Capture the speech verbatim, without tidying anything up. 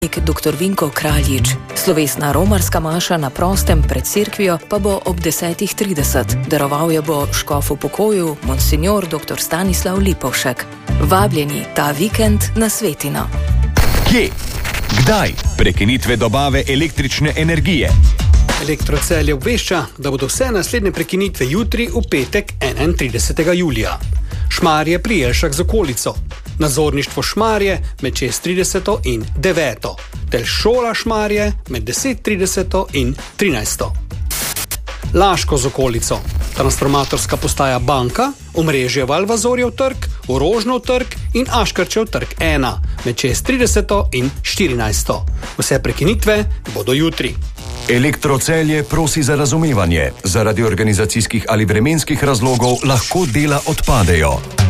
doktor Vinko Kraljič. Slovesna romarska maša na prostem pred cerkvijo pa bo ob desetih trideset. Daroval jo bo škof v pokoju, monsignor doktor Stanislav Lipovšek. Vabljeni ta vikend na Svetino. Kje? Kdaj? Prekinitve dobave električne energije. Elektrocelje obvešča, da bodo vse naslednje prekinitve jutri v petek enaintridesetega julija. Šmarje pri Jelšah z okolico. Nazorništvo Šmarje med šest trideset in deveto. Tel šola Šmarje med deset trideset in trinajsto. Laško z okolico. Transformatorska postaja Banka, omrežje Valvazorjev trg, Orožnov trg in Aškarčev trg ena med šest trideset in štirinajsto. Vse prekinitve bodo jutri. Elektrocelje prosi za razumevanje. Zaradi organizacijskih ali vremenskih razlogov lahko dela odpadejo.